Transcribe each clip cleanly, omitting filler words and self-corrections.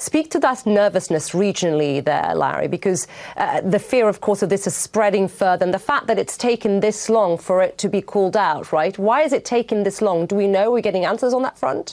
Speak to that nervousness regionally there, Larry, because the fear, of course, of this is spreading further, and the fact that it's taken this long for it to be called out, right? Why is it taking this long? Do we know? We're getting answers on that front?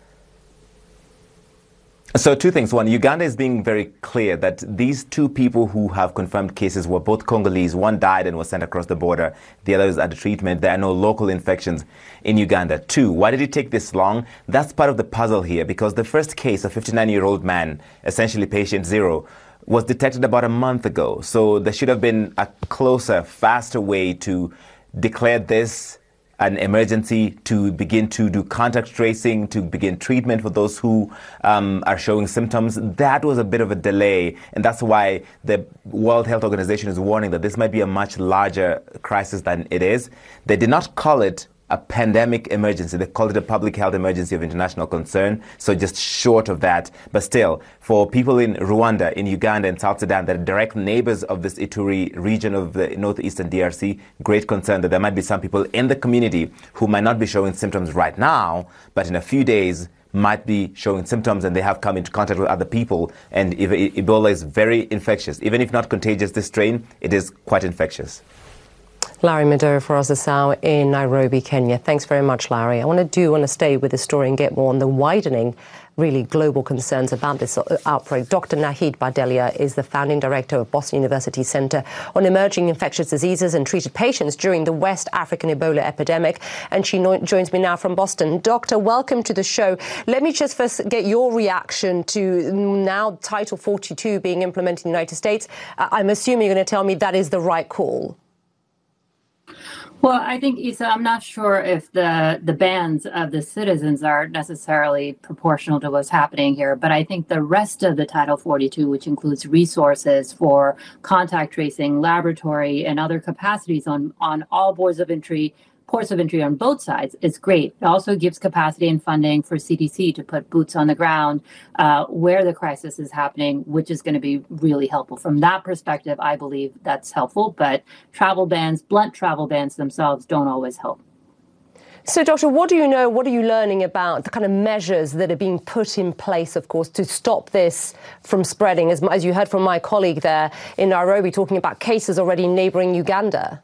So two things. One, Uganda is being very clear that these two people who have confirmed cases were both Congolese. One died and was sent across the border. The other is under treatment. There are no local infections in Uganda. Two, why did it take this long? That's part of the puzzle here, because the first case, a 59-year-old man, essentially patient zero, was detected about a month ago. So there should have been a closer, faster way to declare this an emergency, to begin to do contact tracing, to begin treatment for those who are showing symptoms. That was a bit of a delay, and that's why the World Health Organization is warning that this might be a much larger crisis than it is. They did not call it a pandemic emergency. They called it a public health emergency of international concern, so just short of that. But still, for people in Rwanda, in Uganda, and South Sudan that are direct neighbors of this Ituri region of the northeastern DRC, great concern that there might be some people in the community who might not be showing symptoms right now, but in a few days might be showing symptoms, and they have come into contact with other people. And Ebola is very infectious. Even if not contagious, this strain, it is quite infectious. Larry Madowo for us now in Nairobi, Kenya. Thanks very much, Larry. I want to stay with the story and get more on the widening, really global concerns about this outbreak. Dr. Nahid Bhadelia is the founding director of Boston University Center on Emerging Infectious Diseases and treated patients during the West African Ebola epidemic. And she joins me now from Boston. Doctor, welcome to the show. Let me just first get your reaction to now Title 42 being implemented in the United States. I'm assuming you're going to tell me that is the right call. Well, I think, Isa, I'm not sure if the bans of the citizens are necessarily proportional to what's happening here, but I think the rest of the Title 42, which includes resources for contact tracing, laboratory, and other capacities on all ports of entry on both sides, is great. It also gives capacity and funding for CDC to put boots on the ground where the crisis is happening, which is going to be really helpful. From that perspective, I believe that's helpful, but blunt travel bans themselves don't always help. So, Doctor, what do you know, what are you learning about the kind of measures that are being put in place, of course, to stop this from spreading, as you heard from my colleague there in Nairobi, talking about cases already in neighboring Uganda?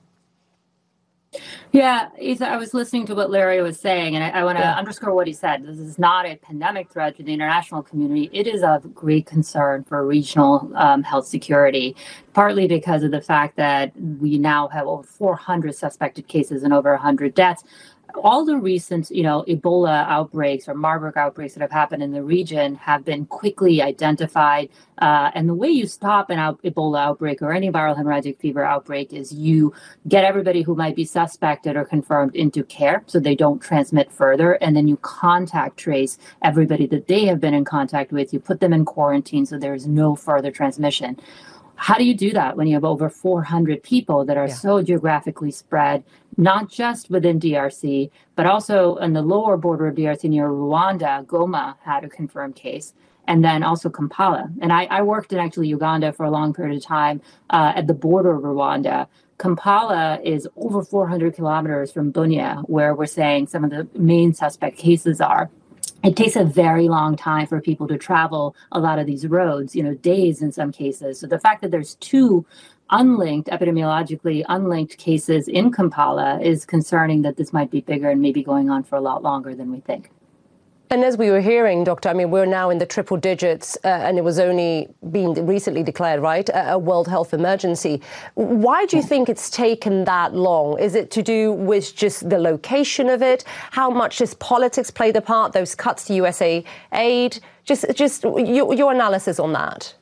Yeah, Isa, I was listening to what Larry was saying, and I want to underscore what he said. This is not a pandemic threat to the international community. It is of great concern for regional health security, partly because of the fact that we now have over 400 suspected cases and over 100 deaths. All the recent, Ebola outbreaks or Marburg outbreaks that have happened in the region have been quickly identified. And the way you stop an Ebola outbreak or any viral hemorrhagic fever outbreak is you get everybody who might be suspected or confirmed into care so they don't transmit further. And then you contact trace everybody that they have been in contact with. You put them in quarantine so there is no further transmission. How do you do that when you have over 400 people that are so geographically spread, not just within DRC, but also on the lower border of DRC near Rwanda? Goma had a confirmed case, and then also Kampala. And I worked in actually Uganda for a long period of time at the border of Rwanda. Kampala is over 400 kilometers from Bunia, where we're saying some of the main suspect cases are. It takes a very long time for people to travel a lot of these roads, days in some cases. So the fact that there's two epidemiologically unlinked cases in Kampala is concerning that this might be bigger and maybe going on for a lot longer than we think. And as we were hearing, Doctor, we're now in the triple digits and it was only being recently declared, right, a World Health emergency. Why do you think it's taken that long? Is it to do with just the location of it? How much does politics play the part, those cuts to USA aid? Just your analysis on that.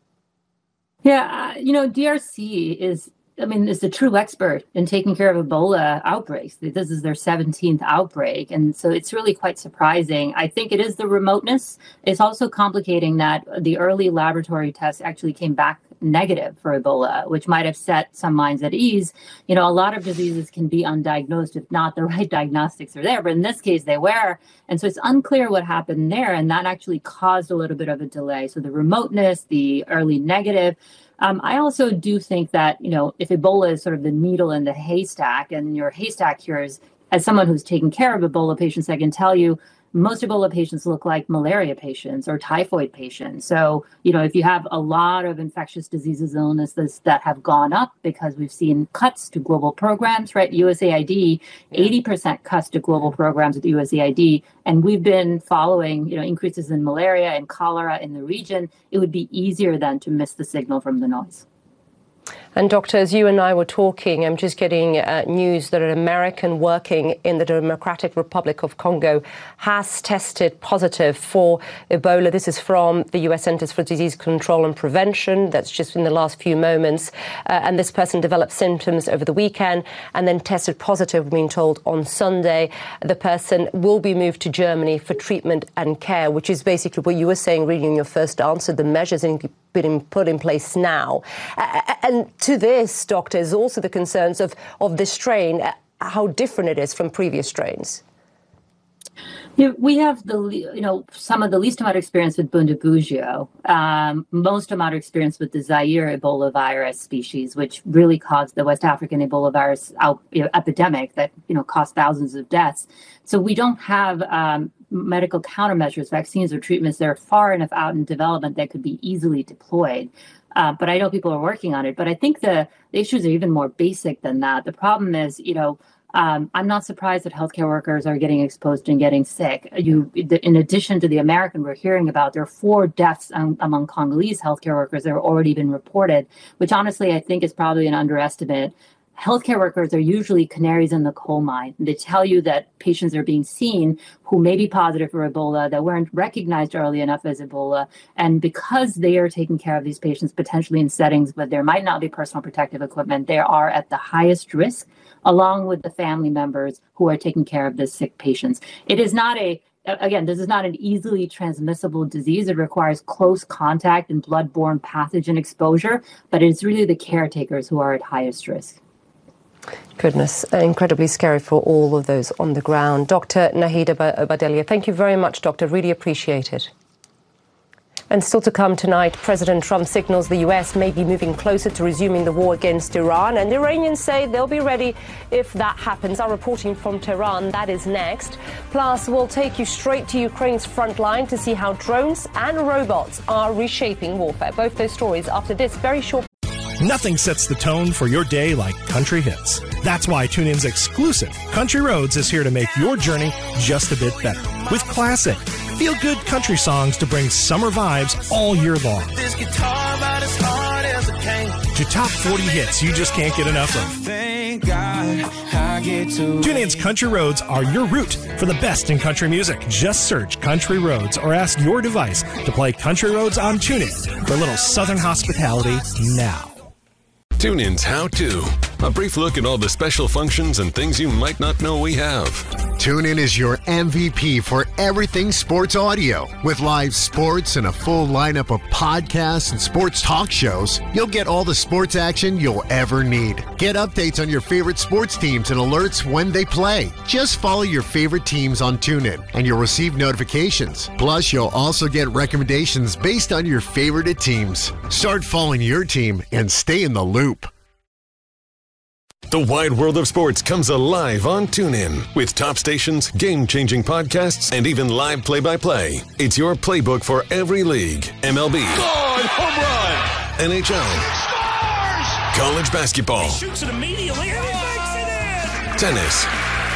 Yeah, DRC is the true expert in taking care of Ebola outbreaks. This is their 17th outbreak. And so it's really quite surprising. I think it is the remoteness. It's also complicating that the early laboratory tests actually came back negative for Ebola, which might have set some minds at ease. A lot of diseases can be undiagnosed if not the right diagnostics are there. But in this case, they were. And so it's unclear what happened there. And that actually caused a little bit of a delay. So the remoteness, the early negative. I also do think that, if Ebola is sort of the needle in the haystack, and your haystack here is, as someone who's taken care of Ebola patients, I can tell you most Ebola patients look like malaria patients or typhoid patients. So, if you have a lot of infectious diseases and illnesses that have gone up because we've seen cuts to global programs, right? USAID, 80% cuts to global programs with USAID. And we've been following, increases in malaria and cholera in the region. It would be easier then to miss the signal from the noise. And Doctor, as you and I were talking, I'm just getting news that an American working in the Democratic Republic of Congo has tested positive for Ebola. This is from the U.S. Centers for Disease Control and Prevention. That's just in the last few moments. And this person developed symptoms over the weekend and then tested positive, being told, on Sunday. The person will be moved to Germany for treatment and care, which is basically what you were saying, really, in your first answer, the measures been put in place now. And to this, Doctor, is also the concerns of this strain, how different it is from previous strains. We have some of the least amount of experience with Bundibugyo, most amount of experience with the Zaire Ebola virus species, which really caused the West African Ebola virus epidemic that caused thousands of deaths. So we don't have medical countermeasures, vaccines, or treatments that are far enough out in development that could be easily deployed. But I know people are working on it. But I think the issues are even more basic than that. The problem is, I'm not surprised that healthcare workers are getting exposed and getting sick. In addition to the American we're hearing about, there are 4 deaths among Congolese healthcare workers that have already been reported, which honestly I think is probably an underestimate. Healthcare workers are usually canaries in the coal mine. They tell you that patients are being seen who may be positive for Ebola, that weren't recognized early enough as Ebola. And because they are taking care of these patients potentially in settings where there might not be personal protective equipment, they are at the highest risk, along with the family members who are taking care of the sick patients. It is not this is not an easily transmissible disease. It requires close contact and blood-borne pathogen exposure, but it's really the caretakers who are at highest risk. Goodness, incredibly scary for all of those on the ground. Dr. Nahida Bhadelia, thank you very much, Doctor. Really appreciate it. And still to come tonight, President Trump signals the U.S. may be moving closer to resuming the war against Iran, and the Iranians say they'll be ready if that happens. Our reporting from Tehran, that is next. Plus, we'll take you straight to Ukraine's front line to see how drones and robots are reshaping warfare. Both those stories after this very short. Nothing sets the tone for your day like country hits. That's why TuneIn's exclusive Country Roads is here to make your journey just a bit better. With classic, feel-good country songs to bring summer vibes all year long. This guitar about as hard as it can. To top 40 hits you just can't get enough of. Thank God I get to. TuneIn's Country Roads are your route for the best in country music. Just search Country Roads or ask your device to play Country Roads on TuneIn for a little southern hospitality now. TuneIn's How To. A brief look at all the special functions and things you might not know we have. TuneIn is your MVP for everything sports audio. With live sports and a full lineup of podcasts and sports talk shows, you'll get all the sports action you'll ever need. Get updates on your favorite sports teams and alerts when they play. Just follow your favorite teams on TuneIn and you'll receive notifications. Plus, you'll also get recommendations based on your favorite teams. Start following your team and stay in the loop. The wide world of sports comes alive on TuneIn with top stations, game-changing podcasts, and even live play-by-play. It's your playbook for every league. MLB. Gone, home run. NHL. Scores! College basketball. He shoots it immediately and he makes it in! Tennis.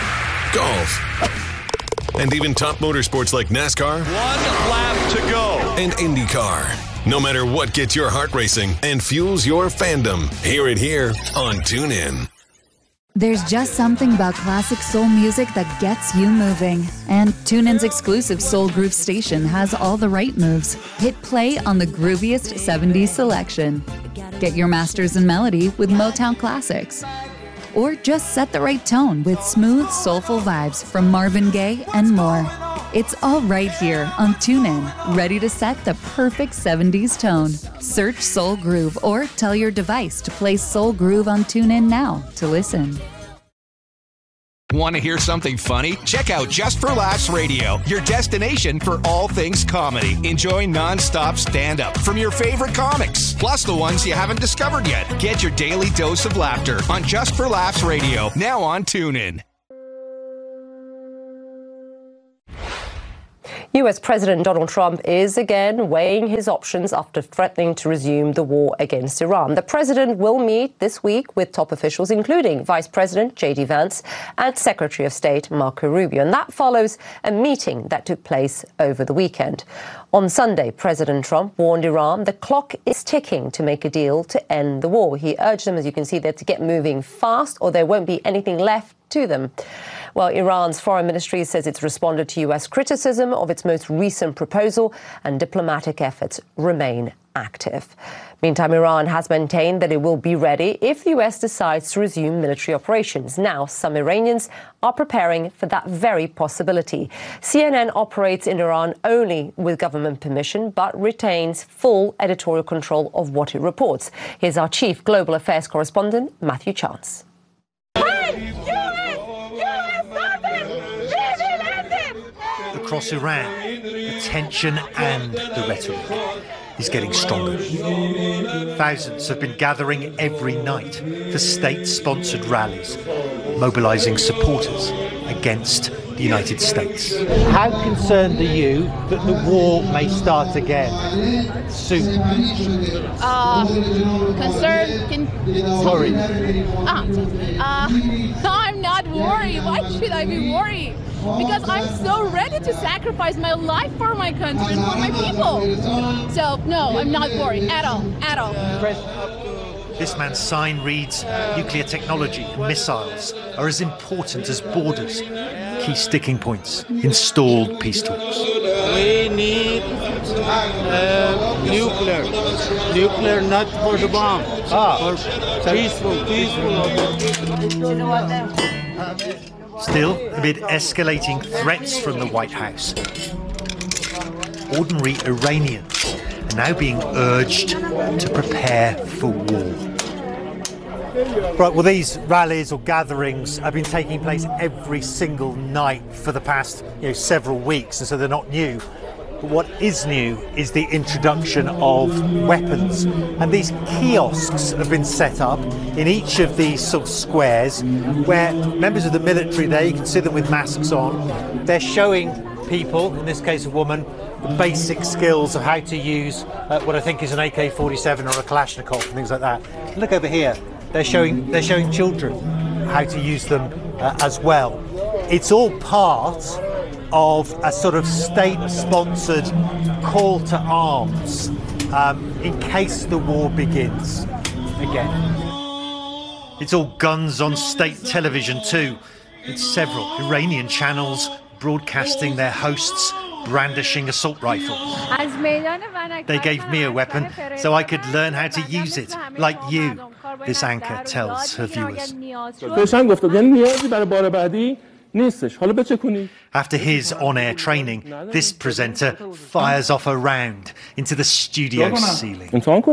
Golf. And even top motorsports like NASCAR. 1 lap to go. And IndyCar. No matter what gets your heart racing and fuels your fandom, hear it here on TuneIn. There's just something about classic soul music that gets you moving. And TuneIn's exclusive Soul Groove station has all the right moves. Hit play on the grooviest 70s selection. Get your masters in melody with Motown classics. Or just set the right tone with smooth, soulful vibes from Marvin Gaye and more. It's all right here on TuneIn, ready to set the perfect 70s tone. Search Soul Groove or tell your device to play Soul Groove on TuneIn now to listen. Want to hear something funny? Check out Just for Laughs Radio, your destination for all things comedy. Enjoy non-stop stand-up from your favorite comics, plus the ones you haven't discovered yet. Get your daily dose of laughter on Just for Laughs Radio, now on TuneIn. US President Donald Trump is again weighing his options after threatening to resume the war against Iran. The president will meet this week with top officials, including Vice President J.D. Vance and Secretary of State Marco Rubio. And that follows a meeting that took place over the weekend. On Sunday, President Trump warned Iran the clock is ticking to make a deal to end the war. He urged them, as you can see there, to get moving fast or there won't be anything left to them. Well, Iran's foreign ministry says it's responded to US criticism of its most recent proposal, and diplomatic efforts remain active. Meantime, Iran has maintained that it will be ready if the US decides to resume military operations. Now, some Iranians are preparing for that very possibility. CNN operates in Iran only with government permission, but retains full editorial control of what it reports. Here's our chief global affairs correspondent, Matthew Chance. Across Iran, the tension and the rhetoric is getting stronger. Thousands have been gathering every night for state-sponsored rallies, mobilising supporters against the United States. How concerned are you that the war may start again soon? Concerned? Worried? I'm not worried. Why should I be worried? Because I'm so ready to sacrifice my life for my country and for my people. So, no, I'm not worried at all, at all. This man's sign reads, nuclear technology and missiles are as important as borders. Key sticking points in stalled peace talks. We need nuclear, not for the bomb. For peaceful. Still, amid escalating threats from the White House, ordinary Iranians are now being urged to prepare for war. Right, well, these rallies or gatherings have been taking place every single night for the past several weeks, and so they're not new. But what is new is the introduction of weapons. And these kiosks have been set up in each of these sort of squares where members of the military there, you can see them with masks on, they're showing people, in this case a woman, the basic skills of how to use what I think is an AK-47 or a Kalashnikov and things like that. Look over here, they're showing children how to use them as well. It's all part of a sort of state-sponsored call to arms in case the war begins again. It's all guns on state television too. It's several Iranian channels broadcasting their hosts brandishing assault rifles. They gave me a weapon so I could learn how to use it, like you, this anchor tells her viewers. After his on-air training, this presenter fires off a round into the studio ceiling.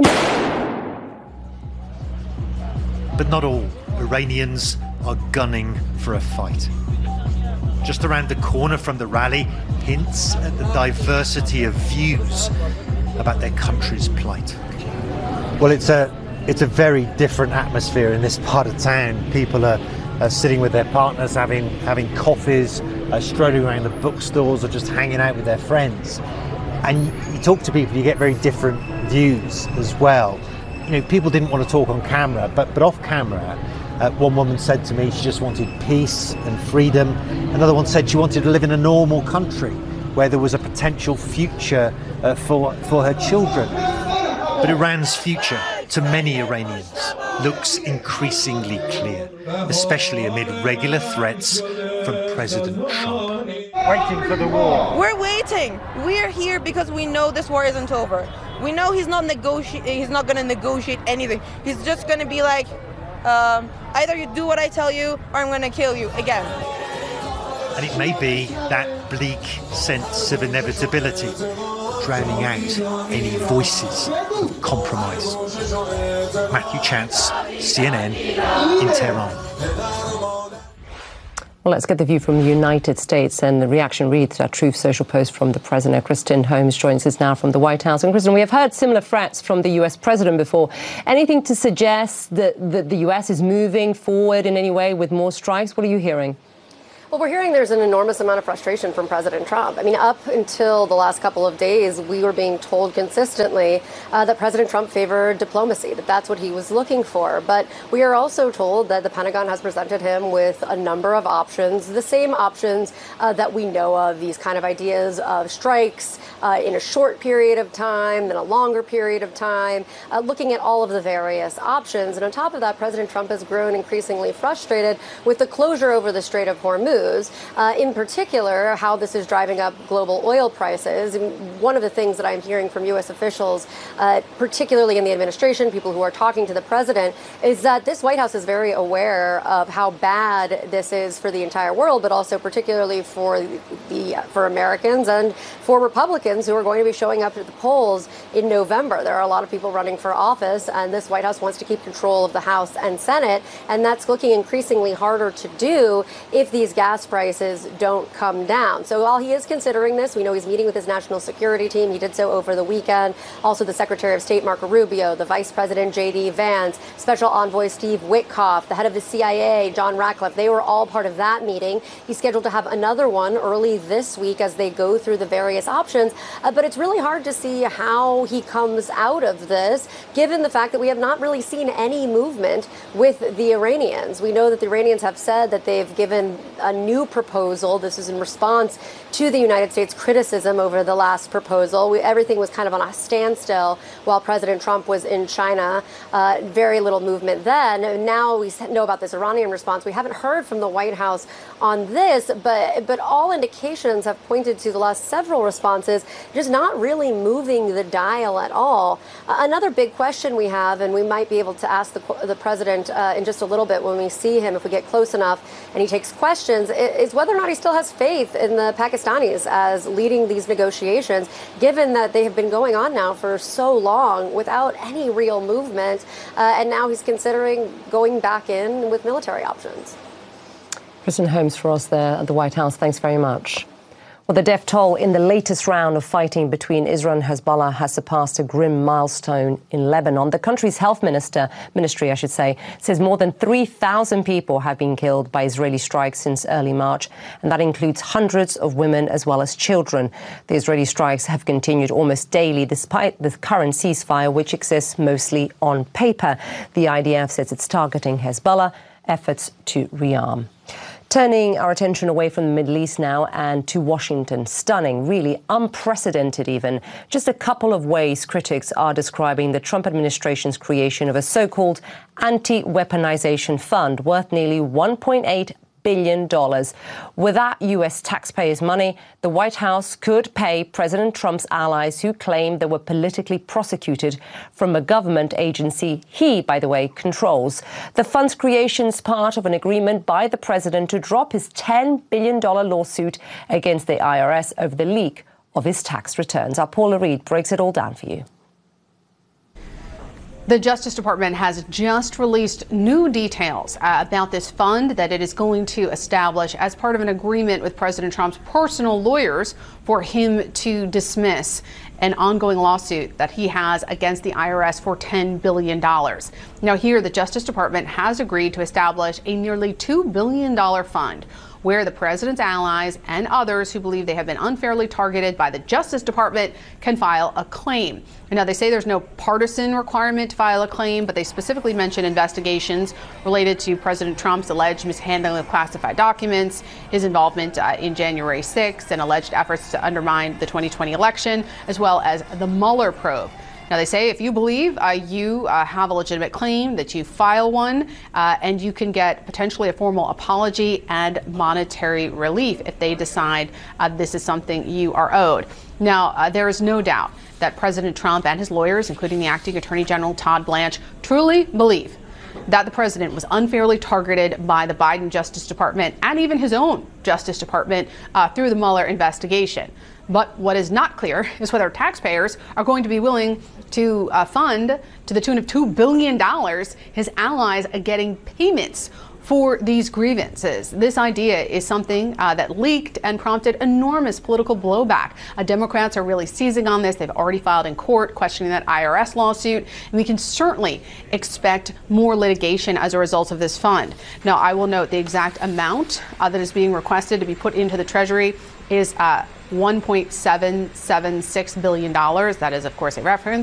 But not all Iranians are gunning for a fight. Just around the corner from the rally, hints at the diversity of views about their country's plight. Well, it's a very different atmosphere in this part of town. People are sitting with their partners, having coffees, strolling around the bookstores, or just hanging out with their friends. And you talk to people, you get very different views as well. People didn't want to talk on camera, but off camera, one woman said to me she just wanted peace and freedom. Another one said she wanted to live in a normal country where there was a potential future for her children. But Iran's future, to many Iranians, looks increasingly clear, especially amid regular threats from President Trump. Waiting for the war. We're waiting. We're here because we know this war isn't over. We know he's not going to negotiate anything. He's just going to be like, either you do what I tell you or I'm going to kill you again. And it may be that bleak sense of inevitability drowning out any voices of compromise. Matthew Chance, CNN in Tehran. Well, let's get the view from the United States, and the reaction reads a Truth Social post from the president. Kristen Holmes joins us now from the White House. And Kristen, we have heard similar threats from the US president before. Anything to suggest that the US is moving forward in any way with more strikes? What are you hearing? Well, we're hearing there's an enormous amount of frustration from President Trump. I mean, up until the last couple of days, we were being told consistently that President Trump favored diplomacy, that that's what he was looking for. But we are also told that the Pentagon has presented him with a number of options, the same options that we know of, these kind of ideas of strikes in a short period of time, then a longer period of time, looking at all of the various options. And on top of that, President Trump has grown increasingly frustrated with the closure over the Strait of Hormuz. In particular, how this is driving up global oil prices. And one of the things that I'm hearing from U.S. officials, particularly in the administration, people who are talking to the president, is that this White House is very aware of how bad this is for the entire world, but also particularly for Americans and for Republicans who are going to be showing up at the polls in November. There are a lot of people running for office, and this White House wants to keep control of the House and Senate, and that's looking increasingly harder to do if these gas prices don't come down. So while he is considering this, we know he's meeting with his national security team. He did so over the weekend. Also, the Secretary of State, Marco Rubio, the Vice President, J.D. Vance, Special Envoy Steve Witkoff, the head of the CIA, John Ratcliffe, they were all part of that meeting. He's scheduled to have another one early this week as they go through the various options. But it's really hard to see how he comes out of this, given the fact that we have not really seen any movement with the Iranians. We know that the Iranians have said that they've given a new proposal. This is in response to the United States criticism over the last proposal. Everything was kind of on a standstill while President Trump was in China. Very little movement then. Now we know about this Iranian response. We haven't heard from the White House on this, but all indications have pointed to the last several responses just not really moving the dial at all. Another big question we have, and we might be able to ask the president in just a little bit when we see him, if we get close enough and he takes questions, is whether or not he still has faith in the Pakistanis as leading these negotiations, given that they have been going on now for so long without any real movement, and now he's considering going back in with military options. Kristen Holmes for us there at the White House. Thanks very much. Well, the death toll in the latest round of fighting between Israel and Hezbollah has surpassed a grim milestone in Lebanon. The country's health ministry, says more than 3,000 people have been killed by Israeli strikes since early March, and that includes hundreds of women as well as children. The Israeli strikes have continued almost daily despite the current ceasefire, which exists mostly on paper. The IDF says it's targeting Hezbollah efforts to rearm. Turning our attention away from the Middle East now and to Washington. Stunning, really unprecedented even. Just a couple of ways critics are describing the Trump administration's creation of a so-called anti-weaponization fund worth nearly $1.8 billion. With that U.S. taxpayers' money, the White House could pay President Trump's allies who claim they were politically prosecuted from a government agency he, by the way, controls. The fund's creation is part of an agreement by the president to drop his $10 billion lawsuit against the IRS over the leak of his tax returns. Our Paula Reed breaks it all down for you. The Justice Department has just released new details about this fund that it is going to establish as part of an agreement with President Trump's personal lawyers for him to dismiss an ongoing lawsuit that he has against the IRS for $10 billion. Now here, the Justice Department has agreed to establish a nearly $2 billion fund where the president's allies and others who believe they have been unfairly targeted by the Justice Department can file a claim. And now they say there's no partisan requirement to file a claim, but they specifically mention investigations related to President Trump's alleged mishandling of classified documents, his involvement in January 6th, and alleged efforts to undermine the 2020 election, as well as the Mueller probe. Now, they say if you believe you have a legitimate claim, that you file one, and you can get potentially a formal apology and monetary relief if they decide this is something you are owed. Now, there is no doubt that President Trump and his lawyers, including the acting Attorney General Todd Blanche, truly believe that the president was unfairly targeted by the Biden Justice Department and even his own Justice Department through the Mueller investigation. But what is not clear is whether taxpayers are going to be willing to fund to the tune of $2 billion his allies are getting payments for these grievances. This idea is something that leaked and prompted enormous political blowback. Democrats are really seizing on this. They've already filed in court questioning that IRS lawsuit, and we can certainly expect more litigation as a result of this fund. Now, I will note the exact amount that is being requested to be put into the Treasury is $1.776 billion. That is, of course, a reference